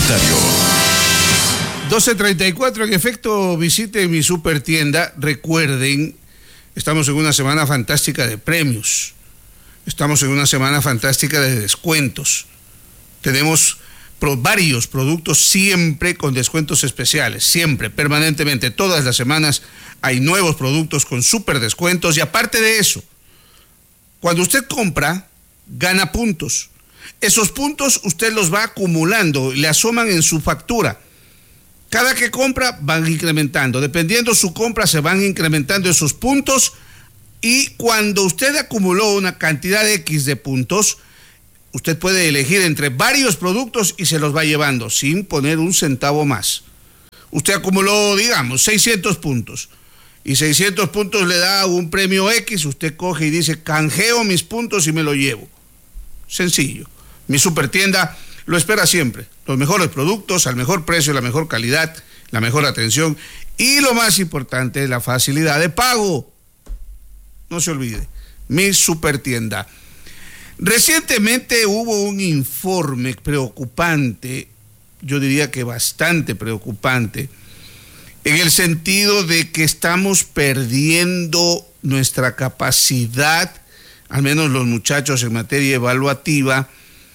publicitario. 12:34, en efecto, visite mi supertienda. Recuerden, estamos en una semana fantástica de premios. Estamos en una semana fantástica de descuentos. Tenemos varios productos siempre con descuentos especiales, siempre, permanentemente. Todas las semanas hay nuevos productos con súper descuentos y aparte de eso, cuando usted compra, gana puntos. Esos puntos usted los va acumulando, le asoman en su factura. Cada que compra van incrementando, dependiendo su compra se van incrementando esos puntos y cuando usted acumuló una cantidad X de puntos, usted puede elegir entre varios productos y se los va llevando sin poner un centavo más. Usted acumuló, digamos, 600 puntos y 600 puntos le da un premio X, usted coge y dice, canjeo mis puntos y me lo llevo. Sencillo. Mi supertienda lo espera siempre. Los mejores productos, al mejor precio, la mejor calidad, la mejor atención y lo más importante, la facilidad de pago. No se olvide, mi supertienda. Recientemente hubo un informe preocupante, yo diría que bastante preocupante, en el sentido de que estamos perdiendo nuestra capacidad, al menos los muchachos en materia evaluativa,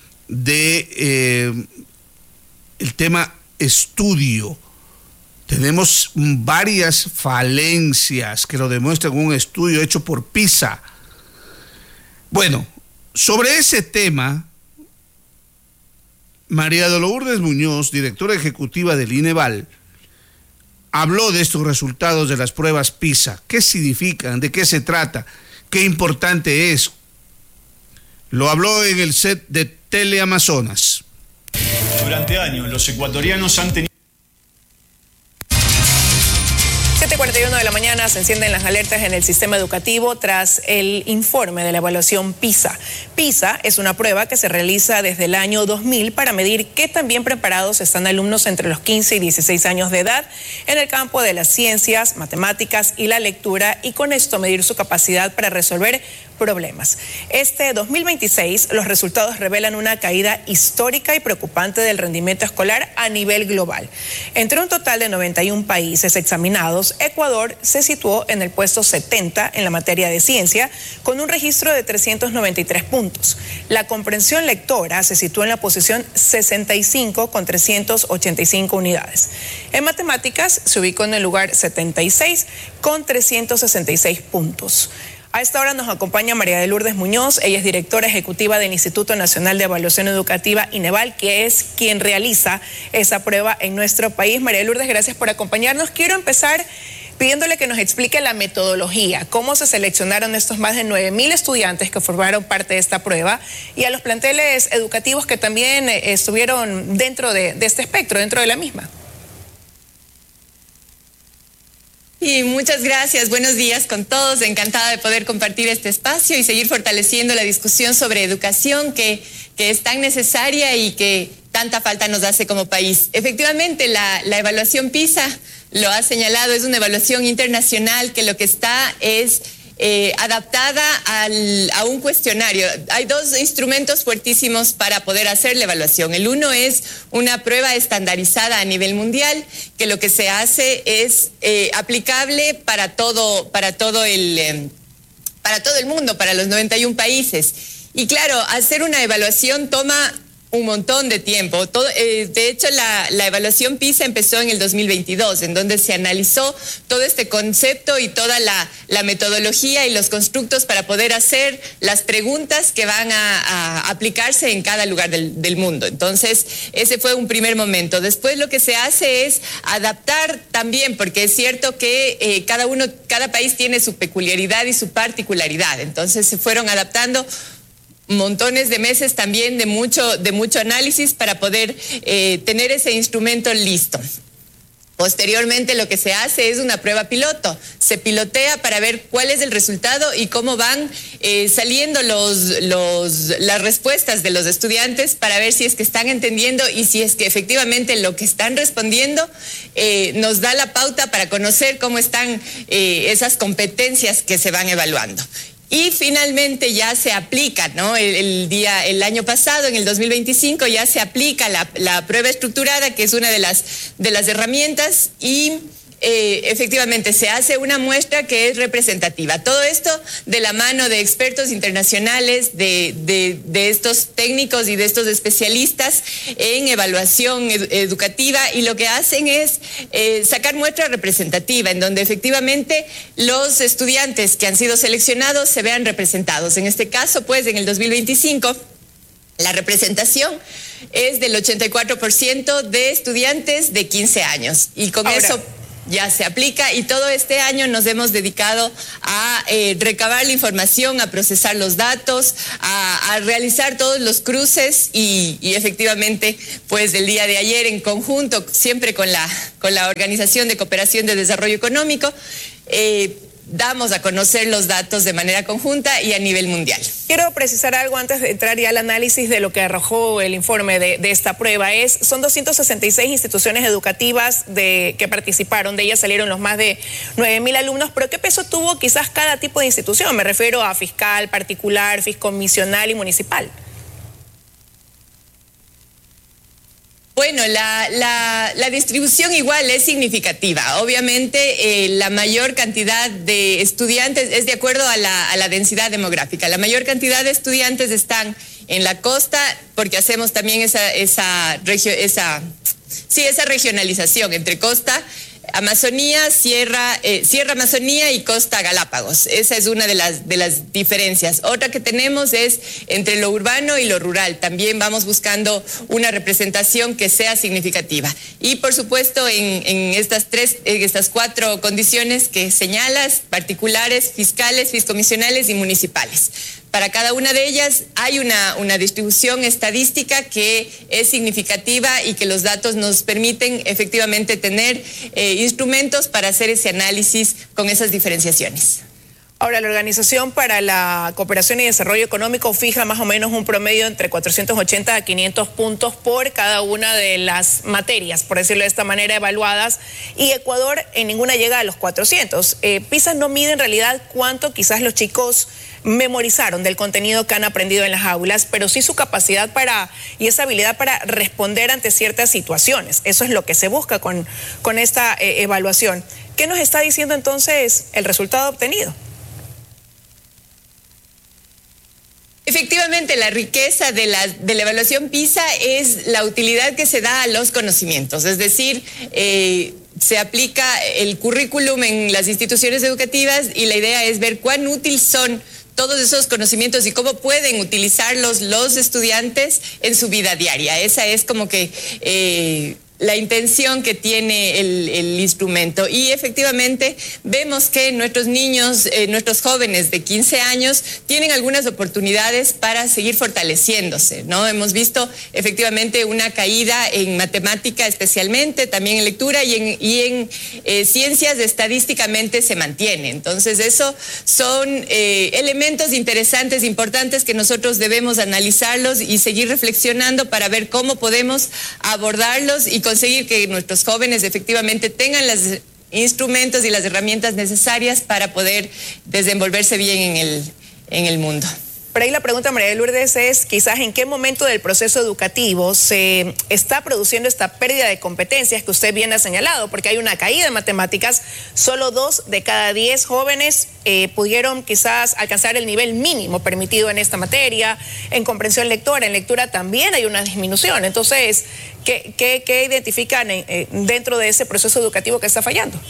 de el tema estudio. Tenemos varias falencias que lo demuestran un estudio hecho por PISA. Bueno, sobre ese tema, María de Lourdes Muñoz, directora ejecutiva del INEVAL, habló de estos resultados de las pruebas PISA. ¿Qué significan? ¿De qué se trata? ¿Qué importante es? Lo habló en el set de Teleamazonas. Durante años, los ecuatorianos han tenido... 7:41 de la mañana se encienden las alertas en el sistema educativo tras el informe de la evaluación PISA. PISA es una prueba que se realiza desde el año 2000 para medir qué tan bien preparados están alumnos entre los 15 y 16 años de edad en el campo de las ciencias, matemáticas y la lectura y con esto medir su capacidad para resolver problemas. Este 2026 los resultados revelan una caída histórica y preocupante del rendimiento escolar a nivel global. Entre un total de 91 países examinados, Ecuador se situó en el puesto 70 en la materia de ciencia con un registro de 393 puntos. La comprensión lectora se situó en la posición 65 con 385 unidades. En matemáticas se ubicó en el lugar 76 con 366 puntos. A esta hora nos acompaña María de Lourdes Muñoz, ella es directora ejecutiva del Instituto Nacional de Evaluación Educativa, INEVAL, que es quien realiza esa prueba en nuestro país. María de Lourdes, gracias por acompañarnos. Quiero empezar pidiéndole que nos explique la metodología, cómo se seleccionaron estos más de 9.000 estudiantes que formaron parte de esta prueba y a los planteles educativos que también estuvieron dentro de este espectro, dentro de la misma. Y muchas gracias, buenos días con todos, encantada de poder compartir este espacio y seguir fortaleciendo la discusión sobre educación que es tan necesaria y que tanta falta nos hace como país. Efectivamente, la evaluación PISA, lo ha señalado, es una evaluación internacional que lo que está es adaptada a un cuestionario. Hay dos instrumentos fuertísimos para poder hacer la evaluación. El uno es una prueba estandarizada a nivel mundial, que lo que se hace es aplicable para todo el mundo, para los 91 países. Y claro, hacer una evaluación toma un montón de tiempo. De hecho, la evaluación PISA empezó en el 2022, en donde se analizó todo este concepto y toda la metodología y los constructos para poder hacer las preguntas que van a aplicarse en cada lugar del mundo. Entonces, ese fue un primer momento. Después lo que se hace es adaptar también, porque es cierto que cada país tiene su peculiaridad y su particularidad. Entonces, se fueron adaptando montones de meses también de mucho análisis para poder tener ese instrumento listo. Posteriormente lo que se hace es una prueba piloto. Se pilotea para ver cuál es el resultado y cómo van saliendo las respuestas de los estudiantes para ver si es que están entendiendo y si es que efectivamente lo que están respondiendo nos da la pauta para conocer cómo están esas competencias que se van evaluando. Y finalmente ya se aplica, ¿no? El año pasado, en el 2025, ya se aplica la prueba estructurada, que es una de las herramientas, y efectivamente se hace una muestra que es representativa. Todo esto de la mano de expertos internacionales, de estos técnicos y de estos especialistas en evaluación educativa, y lo que hacen es sacar muestra representativa, en donde efectivamente los estudiantes que han sido seleccionados se vean representados. En este caso, pues, en el 2025, la representación es del 84% de estudiantes de 15 años. Y con eso ya se aplica, y todo este año nos hemos dedicado a recabar la información, a procesar los datos, a realizar todos los cruces, y efectivamente, pues el día de ayer, en conjunto, siempre con la Organización de Cooperación de Desarrollo Económico, damos a conocer los datos de manera conjunta y a nivel mundial. Quiero precisar algo antes de entrar ya al análisis de lo que arrojó el informe de esta prueba. Son 266 instituciones educativas que participaron, de ellas salieron los más de 9.000 alumnos, pero ¿qué peso tuvo quizás cada tipo de institución? Me refiero a fiscal, particular, fiscomisional y municipal. Bueno, la distribución igual es significativa. Obviamente la mayor cantidad de estudiantes es de acuerdo a la densidad demográfica. La mayor cantidad de estudiantes están en la costa, porque hacemos también esa regionalización entre costa, Amazonía, Sierra Amazonía y Costa Galápagos. Esa es una de las diferencias. Otra que tenemos es entre lo urbano y lo rural. También vamos buscando una representación que sea significativa. Y por supuesto en estas 4 condiciones que señalas, particulares, fiscales, fiscomisionales y municipales. Para cada una de ellas hay una distribución estadística que es significativa, y que los datos nos permiten efectivamente tener instrumentos para hacer ese análisis con esas diferenciaciones. Ahora, la Organización para la Cooperación y Desarrollo Económico fija más o menos un promedio entre 480 a 500 puntos por cada una de las materias, por decirlo de esta manera, evaluadas, y Ecuador en ninguna llega a los 400. PISA no mide en realidad cuánto quizás los chicos memorizaron del contenido que han aprendido en las aulas, pero sí su capacidad y esa habilidad para responder ante ciertas situaciones. Eso es lo que se busca con esta evaluación. ¿Qué nos está diciendo entonces el resultado obtenido? Efectivamente, la riqueza de la evaluación PISA es la utilidad que se da a los conocimientos, es decir, se aplica el currículum en las instituciones educativas, y la idea es ver cuán útiles son todos esos conocimientos y cómo pueden utilizarlos los estudiantes en su vida diaria. Esa es como que la intención que tiene el instrumento. Y efectivamente vemos que nuestros niños, nuestros jóvenes de 15 años tienen algunas oportunidades para seguir fortaleciéndose, ¿no? Hemos visto efectivamente una caída en matemática especialmente, también en lectura, y en ciencias estadísticamente se mantiene. Entonces eso son elementos interesantes, importantes, que nosotros debemos analizarlos y seguir reflexionando para ver cómo podemos abordarlos y conseguir que nuestros jóvenes efectivamente tengan los instrumentos y las herramientas necesarias para poder desenvolverse bien en el mundo. Por ahí la pregunta, María de Lourdes, es quizás en qué momento del proceso educativo se está produciendo esta pérdida de competencias que usted bien ha señalado, porque hay una caída en matemáticas. Solo 2 de cada 10 jóvenes pudieron quizás alcanzar el nivel mínimo permitido en esta materia. En comprensión lectora, en lectura también hay una disminución. Entonces, ¿qué identifican dentro de ese proceso educativo que está fallando?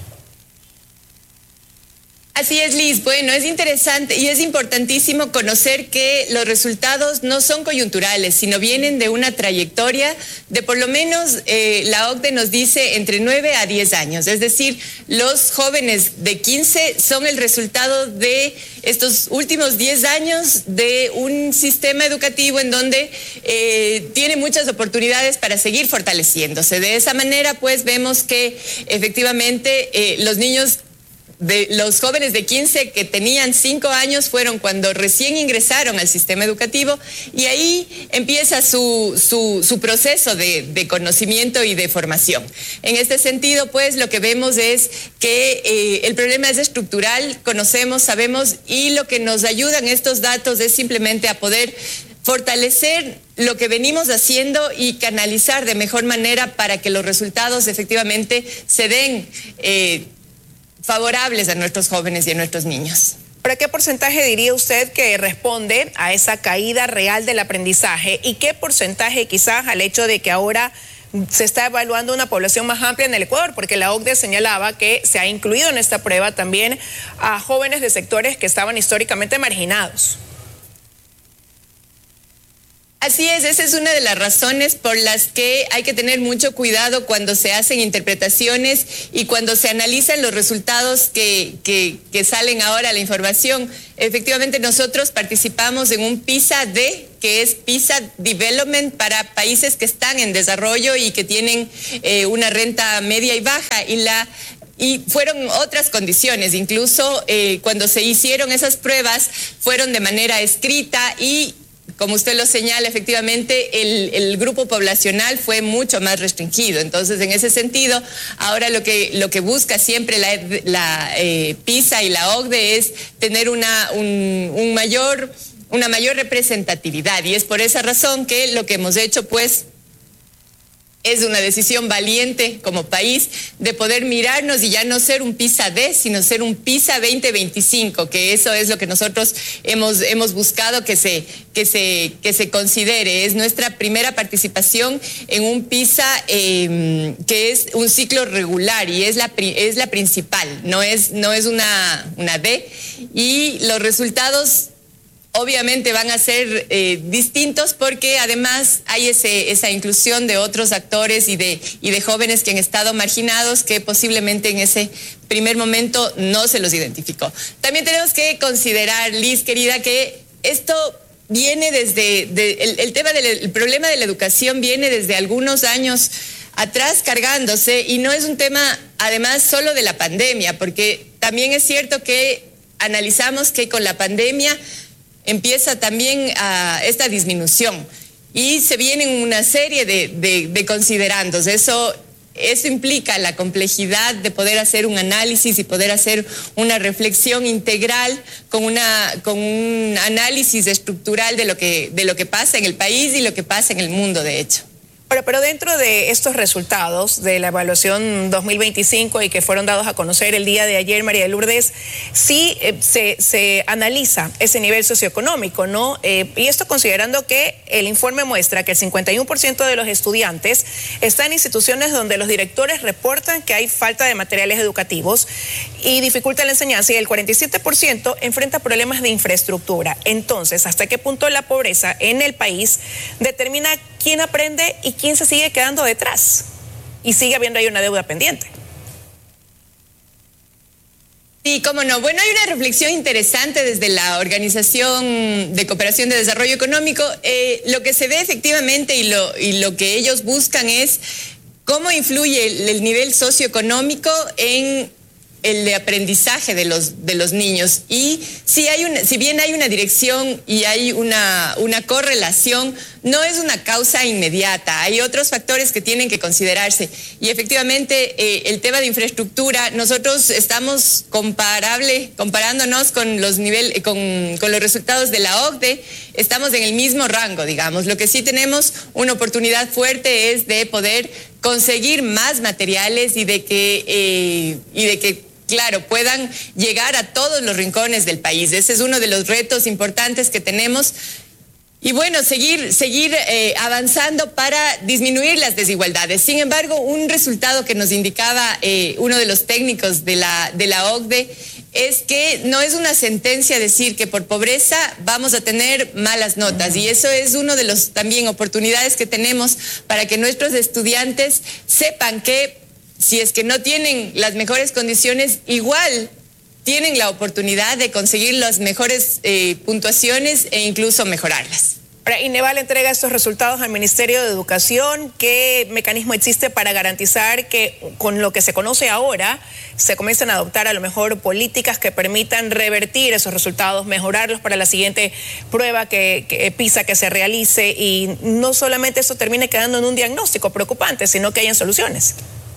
Así es, Liz. Bueno, es interesante y es importantísimo conocer que los resultados no son coyunturales, sino vienen de una trayectoria de por lo menos, la OCDE nos dice, entre 9 a 10 años. Es decir, los jóvenes de 15 son el resultado de estos últimos 10 años de un sistema educativo en donde tiene muchas oportunidades para seguir fortaleciéndose. De esa manera, pues, vemos que efectivamente los niños de los jóvenes de 15 que tenían 5 años fueron cuando recién ingresaron al sistema educativo, y ahí empieza su proceso de conocimiento y de formación. En este sentido, pues, lo que vemos es que el problema es estructural, conocemos, sabemos, y lo que nos ayudan estos datos es simplemente a poder fortalecer lo que venimos haciendo y canalizar de mejor manera para que los resultados efectivamente se den favorables a nuestros jóvenes y a nuestros niños. ¿Para qué porcentaje diría usted que responde a esa caída real del aprendizaje y qué porcentaje quizás al hecho de que ahora se está evaluando una población más amplia en el Ecuador? Porque la OCDE señalaba que se ha incluido en esta prueba también a jóvenes de sectores que estaban históricamente marginados. Así es, esa es una de las razones por las que hay que tener mucho cuidado cuando se hacen interpretaciones y cuando se analizan los resultados que salen ahora a la información. Efectivamente, nosotros participamos en un PISA-D, que es PISA Development para países que están en desarrollo y que tienen una renta media y baja, y fueron otras condiciones, incluso cuando se hicieron esas pruebas fueron de manera escrita y, como usted lo señala, efectivamente el grupo poblacional fue mucho más restringido. Entonces, en ese sentido, ahora lo que busca siempre la PISA y la OCDE es tener una mayor representatividad, y es por esa razón que lo que hemos hecho, pues, es una decisión valiente como país de poder mirarnos y ya no ser un PISA-D, sino ser un PISA 2025, que eso es lo que nosotros hemos buscado que se considere. Es nuestra primera participación en un PISA que es un ciclo regular y es la principal, no es una D, y los resultados obviamente van a ser distintos porque además hay esa inclusión de otros actores y de jóvenes que han estado marginados que posiblemente en ese primer momento no se los identificó. También tenemos que considerar, Liz, querida, que esto viene el problema de la educación viene desde algunos años atrás cargándose, y no es un tema además solo de la pandemia, porque también es cierto que analizamos que con la pandemia empieza también esta disminución y se vienen una serie de considerandos. Eso implica la complejidad de poder hacer un análisis y poder hacer una reflexión integral con un análisis estructural de lo que pasa en el país y lo que pasa en el mundo, de hecho. Pero dentro de estos resultados de la evaluación 2025 y que fueron dados a conocer el día de ayer, María Lourdes, sí se analiza ese nivel socioeconómico, ¿no? Y esto considerando que el informe muestra que el 51% de los estudiantes está en instituciones donde los directores reportan que hay falta de materiales educativos y dificulta la enseñanza, y el 47% enfrenta problemas de infraestructura. Entonces, ¿hasta qué punto la pobreza en el país determina quién aprende y quién se sigue quedando detrás? Y sigue habiendo ahí una deuda pendiente. Sí, cómo no. Bueno, hay una reflexión interesante desde la Organización de Cooperación de Desarrollo Económico. Lo que se ve efectivamente y lo que ellos buscan es cómo influye el nivel socioeconómico en el de aprendizaje de los niños. Y si bien hay una dirección y hay una correlación, no es una causa inmediata. Hay otros factores que tienen que considerarse. Y efectivamente, el tema de infraestructura, nosotros estamos comparándonos con los resultados de la OCDE, estamos en el mismo rango, digamos. Lo que sí tenemos una oportunidad fuerte es de poder conseguir más materiales y de que claro, puedan llegar a todos los rincones del país. Ese es uno de los retos importantes que tenemos. Y bueno, seguir avanzando para disminuir las desigualdades. Sin embargo, un resultado que nos indicaba uno de los técnicos de la OCDE es que no es una sentencia decir que por pobreza vamos a tener malas notas. Y eso es uno de los también oportunidades que tenemos para que nuestros estudiantes sepan que si es que no tienen las mejores condiciones, igual tienen la oportunidad de conseguir las mejores puntuaciones e incluso mejorarlas. Ahora, Indeval entrega estos resultados al Ministerio de Educación. ¿Qué mecanismo existe para garantizar que con lo que se conoce ahora se comiencen a adoptar a lo mejor políticas que permitan revertir esos resultados, mejorarlos para la siguiente prueba que PISA que se realice, y no solamente eso termine quedando en un diagnóstico preocupante, sino que hayan soluciones?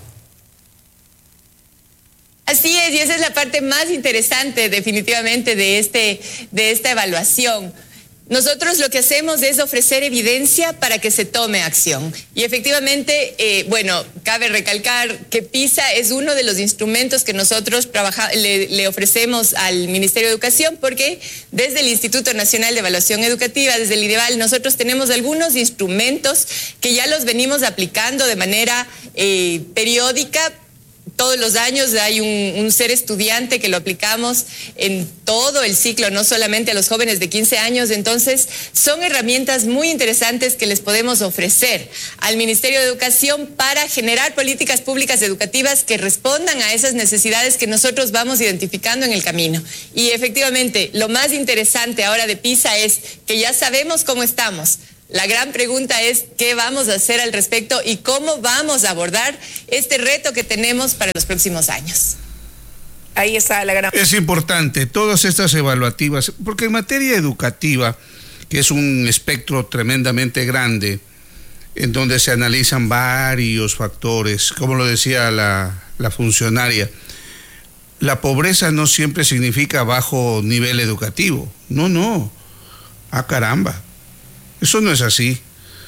Así es, y esa es la parte más interesante definitivamente de esta evaluación. Nosotros lo que hacemos es ofrecer evidencia para que se tome acción. Y efectivamente, cabe recalcar que PISA es uno de los instrumentos que nosotros le ofrecemos al Ministerio de Educación, porque desde el Instituto Nacional de Evaluación Educativa, desde el Indeval, nosotros tenemos algunos instrumentos que ya los venimos aplicando de manera periódica. Todos los años hay un ser estudiante que lo aplicamos en todo el ciclo, no solamente a los jóvenes de 15 años. Entonces, son herramientas muy interesantes que les podemos ofrecer al Ministerio de Educación para generar políticas públicas educativas que respondan a esas necesidades que nosotros vamos identificando en el camino. Y efectivamente, lo más interesante ahora de PISA es que ya sabemos cómo estamos. La gran pregunta es qué vamos a hacer al respecto y cómo vamos a abordar este reto que tenemos para los próximos años. Ahí está la gran... Es importante, todas estas evaluativas, porque en materia educativa, que es un espectro tremendamente grande, en donde se analizan varios factores, como lo decía la funcionaria, la pobreza no siempre significa bajo nivel educativo. No. Ah, caramba. Eso no es así.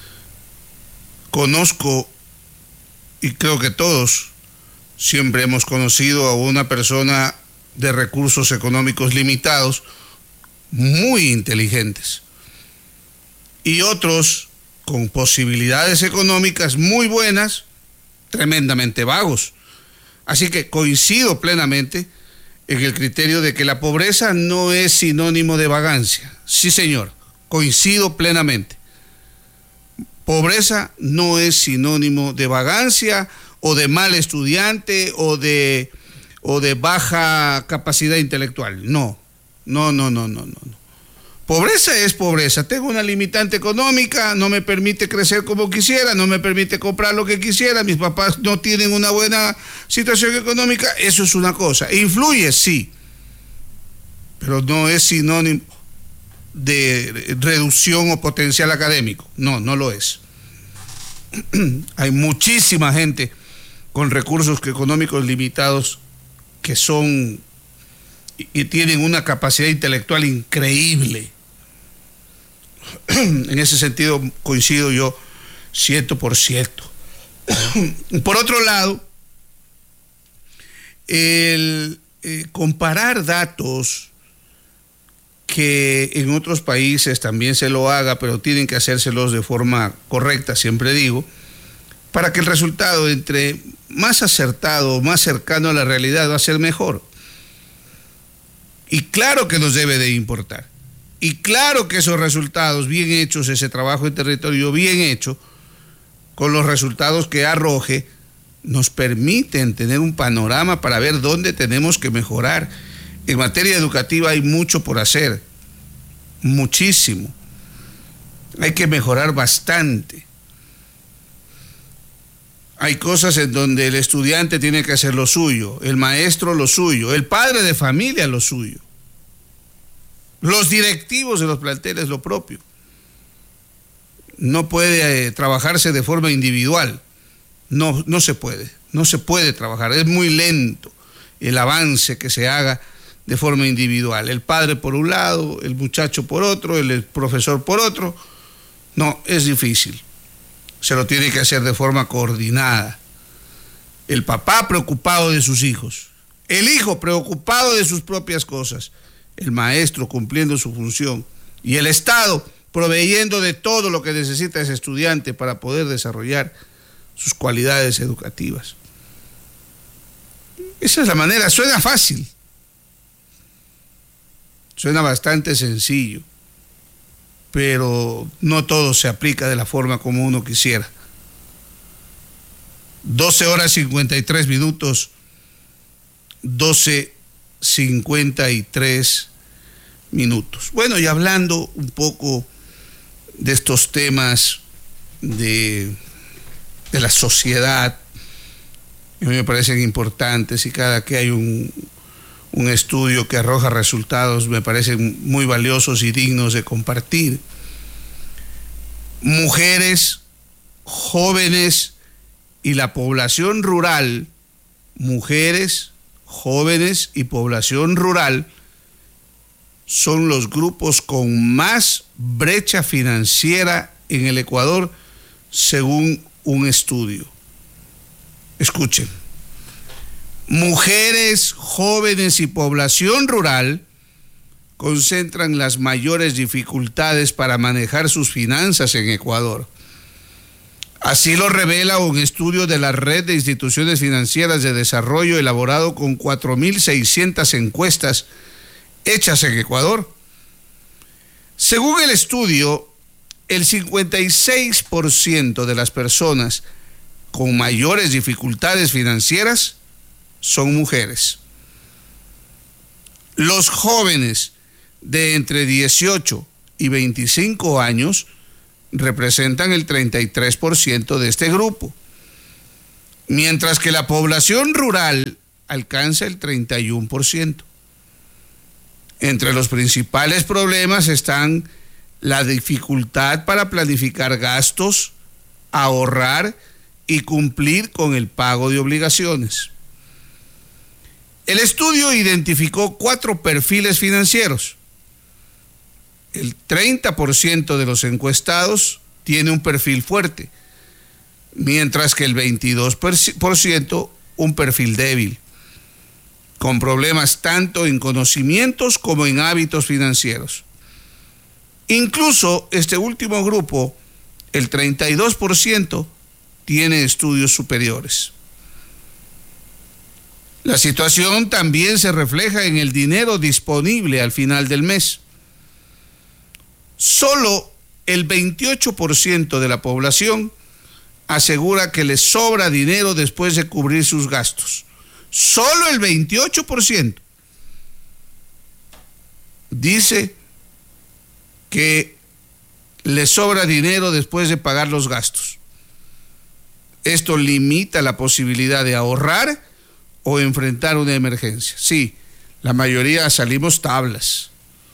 Conozco, y creo que todos siempre hemos conocido a una persona de recursos económicos limitados, muy inteligentes, y otros con posibilidades económicas muy buenas, tremendamente vagos. Así que coincido plenamente en el criterio de que la pobreza no es sinónimo de vagancia. Sí, señor. Coincido plenamente. Pobreza no es sinónimo de vagancia o de mal estudiante o de baja capacidad intelectual. No. Pobreza es pobreza. Tengo una limitante económica, no me permite crecer como quisiera, no me permite comprar lo que quisiera, mis papás no tienen una buena situación económica. Eso es una cosa. Influye, sí, pero no es sinónimo de reducción o potencial académico. No lo es. Hay muchísima gente con recursos económicos limitados que son y tienen una capacidad intelectual increíble. En ese sentido coincido yo 100%. Por otro lado, el comparar datos, que en otros países también se lo haga, pero tienen que hacérselos de forma correcta, siempre digo, para que el resultado entre más acertado, más cercano a la realidad va a ser mejor. Y claro que nos debe de importar. Y claro que esos resultados bien hechos, ese trabajo en territorio bien hecho, con los resultados que arroje, nos permiten tener un panorama para ver dónde tenemos que mejorar. En materia educativa hay mucho por hacer, muchísimo. Hay que mejorar bastante. Hay cosas en donde el estudiante tiene que hacer lo suyo, el maestro lo suyo, el padre de familia lo suyo, los directivos de los planteles lo propio. No puede trabajarse de forma individual, no se puede trabajar, es muy lento el avance que se haga de forma individual. El padre por un lado, el muchacho por otro, el profesor por otro. No, es difícil. Se lo tiene que hacer de forma coordinada. El papá preocupado de sus hijos, el hijo preocupado de sus propias cosas, el maestro cumpliendo su función y el Estado proveyendo de todo lo que necesita ese estudiante para poder desarrollar sus cualidades educativas. Esa es la manera. Suena fácil. Suena bastante sencillo, pero no todo se aplica de la forma como uno quisiera. 12:53, 12:53. Bueno, y hablando un poco de estos temas de la sociedad, a mí me parecen importantes, y cada que hay un estudio que arroja resultados me parecen muy valiosos y dignos de compartir. Mujeres, jóvenes y la población rural, mujeres, jóvenes y población rural son los grupos con más brecha financiera en el Ecuador, según un estudio. Escuchen. Mujeres, jóvenes y población rural concentran las mayores dificultades para manejar sus finanzas en Ecuador. Así lo revela un estudio de la Red de Instituciones Financieras de Desarrollo elaborado con 4.600 encuestas hechas en Ecuador. Según el estudio, el 56% de las personas con mayores dificultades financieras son mujeres. Los jóvenes de entre 18 y 25 años representan el 33% de este grupo, mientras que la población rural alcanza el 31%. Entre los principales problemas están la dificultad para planificar gastos, ahorrar y cumplir con el pago de obligaciones. El estudio identificó 4 perfiles financieros. El 30% de los encuestados tiene un perfil fuerte, mientras que el 22% un perfil débil, con problemas tanto en conocimientos como en hábitos financieros. Incluso este último grupo, el 32%, tiene estudios superiores. La situación también se refleja en el dinero disponible al final del mes. Solo el 28% de la población asegura que les sobra dinero después de cubrir sus gastos. Solo el 28% dice que les sobra dinero después de pagar los gastos. Esto limita la posibilidad de ahorrar o enfrentar una emergencia. Sí, la mayoría salimos tablas.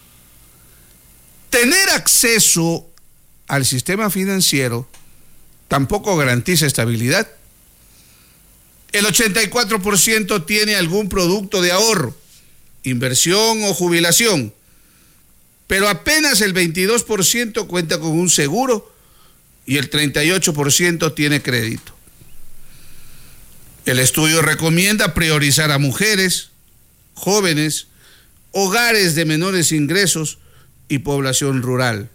Tener acceso al sistema financiero tampoco garantiza estabilidad. El 84% tiene algún producto de ahorro, inversión o jubilación, pero apenas el 22% cuenta con un seguro y el 38% tiene crédito. El estudio recomienda priorizar a mujeres, jóvenes, hogares de menores ingresos y población rural.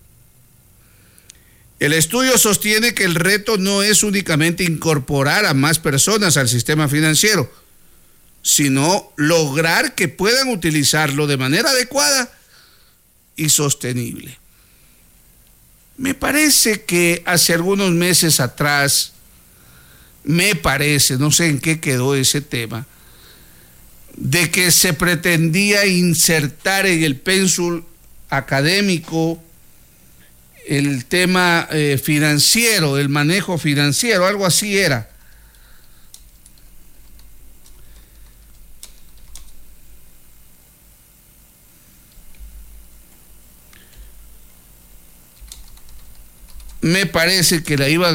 El estudio sostiene que el reto no es únicamente incorporar a más personas al sistema financiero, sino lograr que puedan utilizarlo de manera adecuada y sostenible. Me parece que hace algunos meses atrás, no sé en qué quedó ese tema, de que se pretendía insertar en el pénsul académico el tema financiero, el manejo financiero, algo así era. Me parece que la iban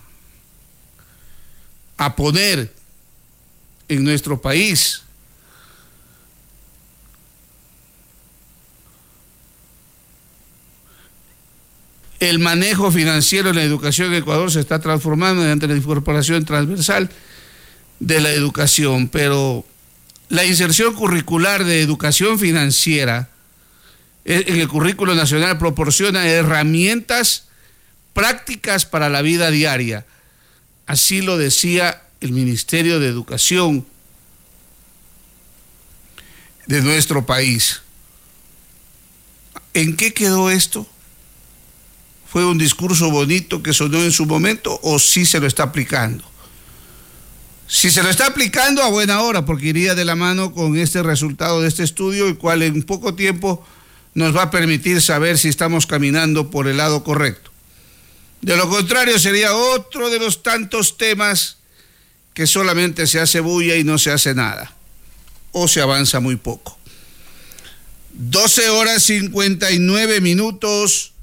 a poner en nuestro país. El manejo financiero en la educación en Ecuador se está transformando mediante la incorporación transversal de la educación, pero la inserción curricular de educación financiera en el currículo nacional proporciona herramientas prácticas para la vida diaria. Así lo decía el Ministerio de Educación de nuestro país. ¿En qué quedó esto? ¿Fue un discurso bonito que sonó en su momento o sí se lo está aplicando? Si se lo está aplicando, a buena hora, porque iría de la mano con este resultado de este estudio, el cual en poco tiempo nos va a permitir saber si estamos caminando por el lado correcto. De lo contrario, sería otro de los tantos temas que solamente se hace bulla y no se hace nada, o se avanza muy poco. 12:59.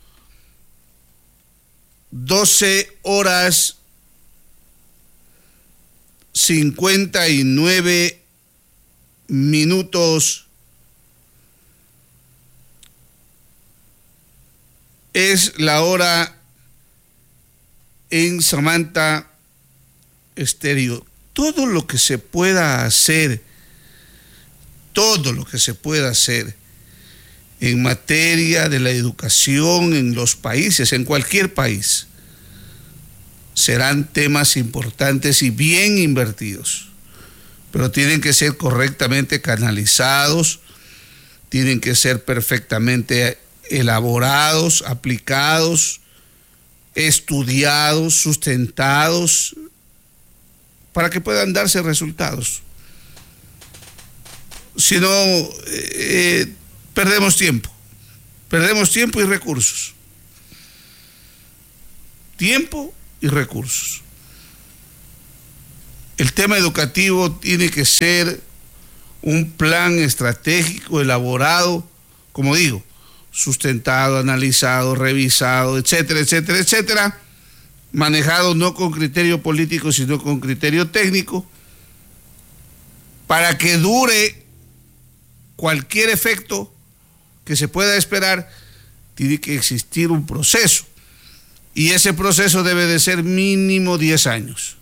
12:59 es la hora en Samantha Estéreo. Todo lo que se pueda hacer en materia de la educación en los países, en cualquier país, serán temas importantes y bien invertidos, pero tienen que ser correctamente canalizados, tienen que ser perfectamente elaborados, aplicados, estudiados, sustentados, para que puedan darse resultados. Si no, perdemos tiempo y recursos. Tiempo y recursos. El tema educativo tiene que ser un plan estratégico elaborado, como digo, sustentado, analizado, revisado, etcétera, etcétera, etcétera, manejado no con criterio político, sino con criterio técnico, para que dure cualquier efecto que se pueda esperar. Tiene que existir un proceso, y ese proceso debe de ser mínimo 10 años,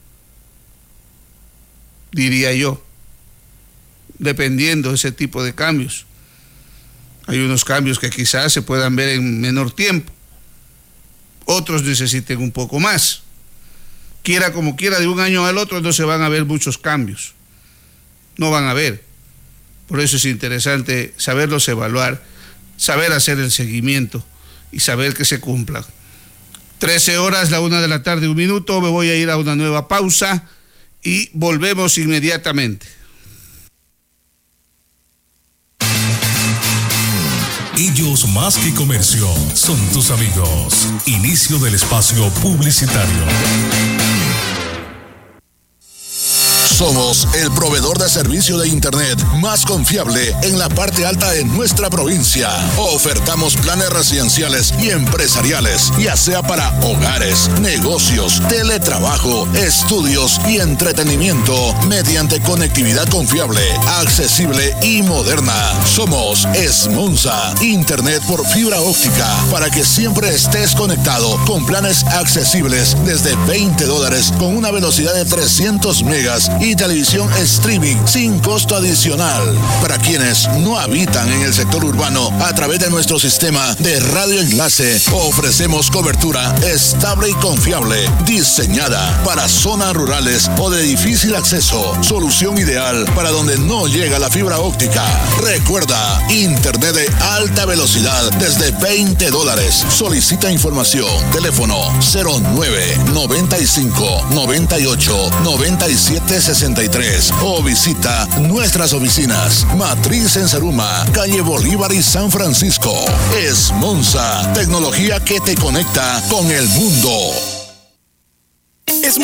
diría yo, dependiendo de ese tipo de cambios. Hay unos cambios que quizás se puedan ver en menor tiempo, otros necesiten un poco más. Quiera como quiera, de un año al otro no se van a ver muchos cambios, no van a ver. Por eso es interesante saberlos evaluar, saber hacer el seguimiento y saber que se cumplan. 13:00, 1:01, me voy a ir a una nueva pausa y volvemos inmediatamente. Ellos más que comercio, son tus amigos. Inicio del espacio publicitario. Somos el proveedor de servicio de Internet más confiable en la parte alta de nuestra provincia. Ofertamos planes residenciales y empresariales, ya sea para hogares, negocios, teletrabajo, estudios y entretenimiento, mediante conectividad confiable, accesible y moderna. Somos Esmonza, Internet por fibra óptica, para que siempre estés conectado con planes accesibles desde $20 con una velocidad de 300 megas y televisión streaming sin costo adicional. Para quienes no habitan en el sector urbano, a través de nuestro sistema de radioenlace, ofrecemos cobertura estable y confiable, diseñada para zonas rurales o de difícil acceso. Solución ideal para donde no llega la fibra óptica. Recuerda, Internet de alta velocidad desde $20. Solicita información. Teléfono 09-95-98-9763 o visita nuestras oficinas. Matriz en Zaruma, calle Bolívar y San Francisco. Esmonza, tecnología que te conecta con el mundo.